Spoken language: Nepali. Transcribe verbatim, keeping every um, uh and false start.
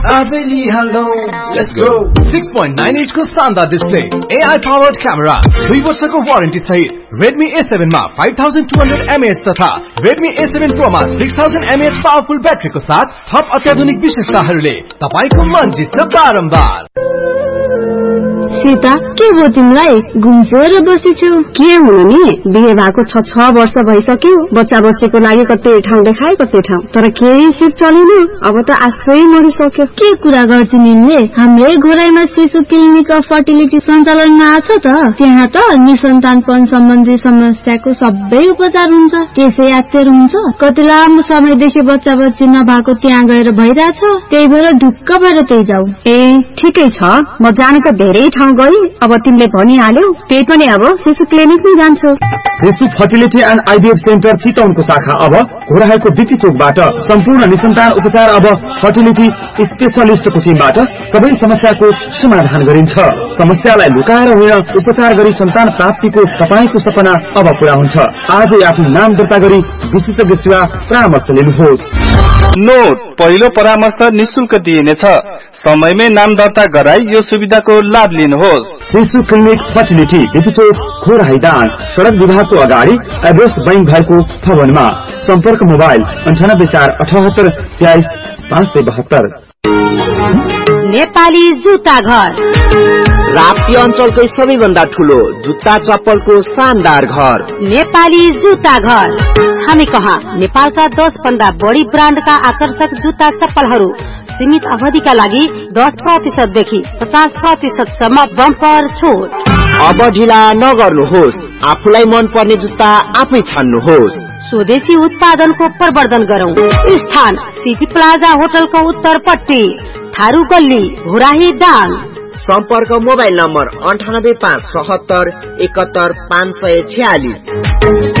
Let's go. six point nine inch को शानदार display, A I powered camera, दुई वर्षको वारेन्टी सहित Redmi A seven मा five thousand two hundred milliamp hour तथा Redmi A seven Pro मा six thousand milliamp hour powerful ब्याट्रीको साथ थप अत्याधुनिक विशेषताहरूले तपाईको मन जित्न बारम्बार। सीता के हो तिमीलाई घुम्सेर बसेछौ? के हुनु नि, बिहे भएको छ छ वर्ष भइसक्यो। बच्चा बच्चीको लागि कतै ठाउँ देखाए कतै ठाउँ, तर केही सिप चलेन। अब त आशै मरिसक्यो। के कुरा गर्छ निले? हाम्रै घोराइमा शिशु क्लिनिक अफ फर्टिलिटी सञ्चालनमा आछ त। त्यहाँ त निसन्तानपन सम्बन्धी समस्याको सबै उपचार हुन्छ। त्यसै यात्तर हुन्छ। कति लामो समयदेखि बच्चा बच्ची नभएको त्यहाँ गएर भइराछ। त्यही भएर ढुक्क भएर त्यही जाऊ। ए ठिकै छ, म जान त धेरै ठाउँ गई। अब तिमीले भनिहाल्यौ, त्यही पनि अब शिशु क्लिनिक नै जान्छु। शिशु फर्टिलिटी एन्ड आइभीएफ सेन्टर चितवनको शाखा अब घोराइको बिटी चोकबाट सम्पूर्ण निसन्तान उपचार अब फर्टिलिटी स्पेशलिस्टको टिमबाट सबै समस्याको समाधान गरिन्छ। समस्यालाई लुकाएर होइन, उपचार गरी सन्तान प्राप्तिको तपाईको सपना अब पूरा हुन्छ। आजै आफ्नो नाम दर्ता गरी विशेषज्ञ सेवा परामर्श लिनुहोस्। नोट, पहिलो परामर्श निशुल्क दिइनेछ। समयमै नाम दर्ता गराई यो सुविधाको लाभ लिनुहोस्। शिशु क्लिनिक फर्टिलिटी बिटी चोक घोराइदान सड़क विभागको अगाडि एभरेस्ट बैंक भएको भवनमा। सम्पर्क मोबाइल अन्ठानब्बे चार अठहत्तर तेइस पाँच सय बहत्तर। नेपाली जुत्ता घर, राप्ती अञ्चलकै सबैभन्दा ठुलो जुत्ता चप्पलको शानदार घर नेपाली जुत्ता घर। हामी कहाँ नेपालका दस भन्दा बढी ब्रान्डका आकर्षक जुत्ता चप्पलहरू सीमित अवधिका लागि दस प्रतिशत देखि पचास प्रतिशत सम्म बम्पर छुट। अब ढिला नगर्नुहोस्, आफूलाई मन पर्ने जुत्ता आफै छान्नुहोस्। स्वदेशी उत्पादनको प्रवर्धन गरौं। स्थान सिटी प्लाजा होटलको उत्तरपट्टि, थारू गल्ली, घोराही दाङ। सम्पर्क मोबाइल नम्बर अन्ठानब्बे पाँच सतहत्तर एकहत्तर पाँच सय छयालिस।